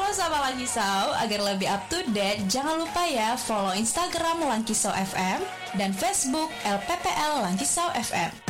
Halo Sobat Langkisau, agar lebih up to date, jangan lupa ya follow Instagram Langkisau FM dan Facebook LPPL Langkisau FM.